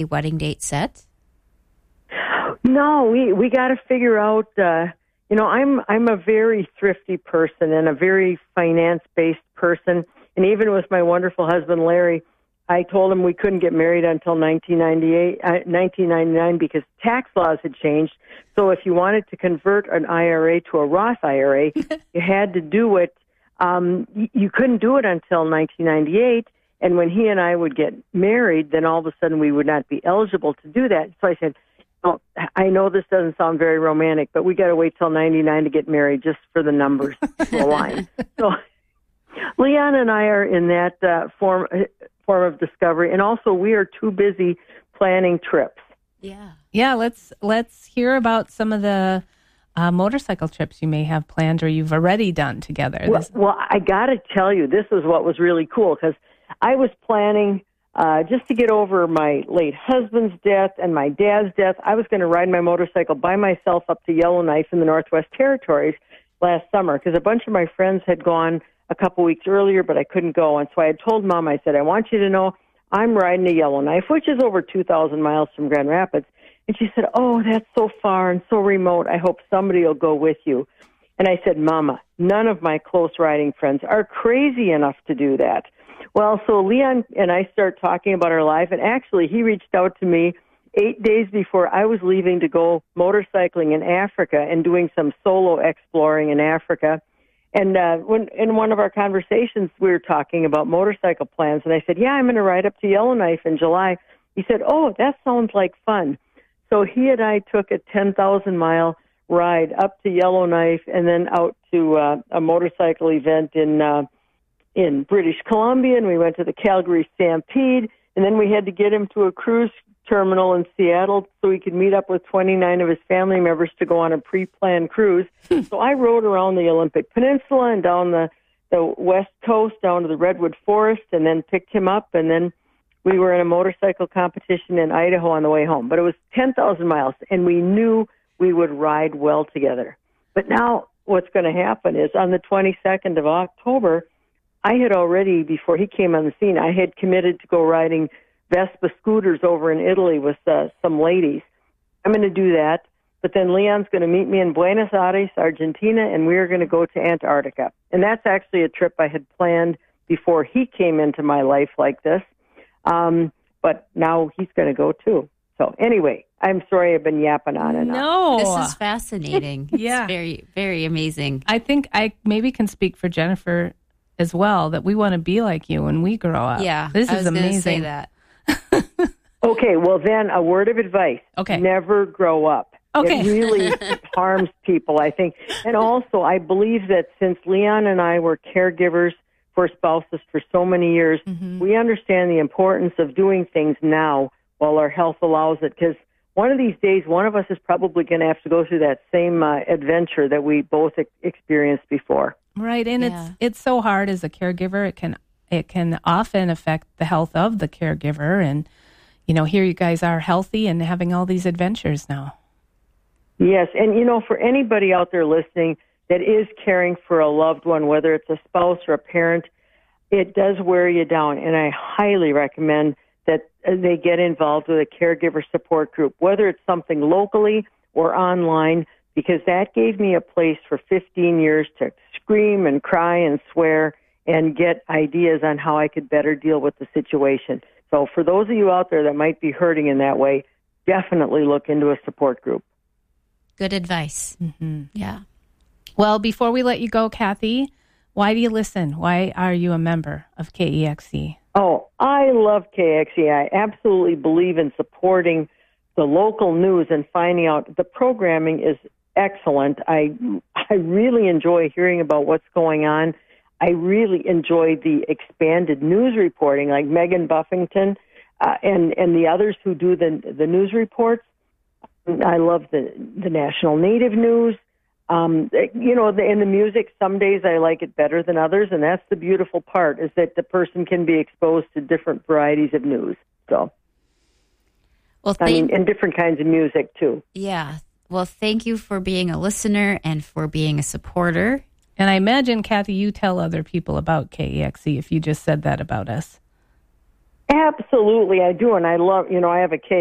wedding date set? No, we got to figure out. I'm a very thrifty person and a very finance-based person. And even with my wonderful husband, Larry, I told him we couldn't get married until 1999 because tax laws had changed. So if you wanted to convert an IRA to a Roth IRA, you had to do it. You couldn't do it until 1998. And when he and I would get married, then all of a sudden we would not be eligible to do that. So I said, I know this doesn't sound very romantic, but we got to wait till 99 to get married just for the numbers to align. So Leon and I are in that form of discovery, and also we are too busy planning trips. Yeah. Let's hear about some of the motorcycle trips you may have planned or you've already done together. Well, I got to tell you, this is what was really cool because I was planning. Just to get over my late husband's death and my dad's death, I was going to ride my motorcycle by myself up to Yellowknife in the Northwest Territories last summer because a bunch of my friends had gone a couple weeks earlier, but I couldn't go. And so I had told Mom, I said, I want you to know I'm riding to Yellowknife, which is over 2,000 miles from Grand Rapids. And she said, oh, that's so far and so remote. I hope somebody will go with you. And I said, Mama, none of my close riding friends are crazy enough to do that. Well, so Leon and I start talking about our life, and actually he reached out to me 8 days before I was leaving to go motorcycling in Africa and doing some solo exploring in Africa. And when in one of our conversations, we were talking about motorcycle plans, and I said, yeah, I'm going to ride up to Yellowknife in July. He said, oh, that sounds like fun. So he and I took a 10,000-mile ride up to Yellowknife and then out to a motorcycle event in British Columbia, and we went to the Calgary Stampede, and then we had to get him to a cruise terminal in Seattle so he could meet up with 29 of his family members to go on a pre-planned cruise. So I rode around the Olympic Peninsula and down the west coast, down to the Redwood Forest, and then picked him up, and then we were in a motorcycle competition in Idaho on the way home. But it was 10,000 miles, and we knew we would ride well together. But now what's going to happen is on the 22nd of October, I had already, before he came on the scene, I had committed to go riding Vespa scooters over in Italy with some ladies. I'm going to do that, but then Leon's going to meet me in Buenos Aires, Argentina, and we're going to go to Antarctica. And that's actually a trip I had planned before he came into my life like this, but now he's going to go too. So anyway, I'm sorry I've been yapping on and on. No. This is fascinating. Yeah. It's very, very amazing. I think I maybe can speak for Jennifer as well, that we want to be like you when we grow up. Yeah, this is amazing. Say that. Okay, well then, a word of advice. Okay. Never grow up. Okay. It really harms people, I think. And also, I believe that since Leon and I were caregivers for spouses for so many years, we understand the importance of doing things now while our health allows it. Because one of these days, one of us is probably going to have to go through that same adventure that we both experienced before. Right, and it's so hard as a caregiver. It can often affect the health of the caregiver, and here you guys are healthy and having all these adventures now. Yes, and for anybody out there listening that is caring for a loved one, whether it's a spouse or a parent, it does wear you down, and I highly recommend that they get involved with a caregiver support group, whether it's something locally or online, because that gave me a place for 15 years to scream and cry and swear and get ideas on how I could better deal with the situation. So for those of you out there that might be hurting in that way, definitely look into a support group. Good advice. Mm-hmm. Yeah. Well, before we let you go, Kathy, why do you listen? Why are you a member of KEXE? Oh, I love KEXE. I absolutely believe in supporting the local news and finding out the programming is excellent. I really enjoy hearing about what's going on. I really enjoy the expanded news reporting, like Megan Buffington and the others who do the news reports. I love the National Native News. In the music, some days I like it better than others, and that's the beautiful part, is that the person can be exposed to different varieties of news. So, and different kinds of music, too. Yeah. Well, thank you for being a listener and for being a supporter. And I imagine, Kathy, you tell other people about KEXE if you just said that about us. Absolutely, I do, and I love, I have a